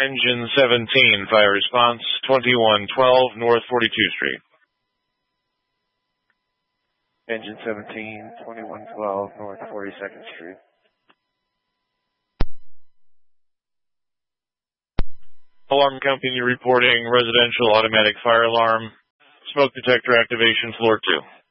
Engine 17, fire response, 2112 North 42nd Street. Engine 17, 2112 North 42nd Street. Alarm company reporting residential automatic fire alarm. Smoke detector activation, floor 2.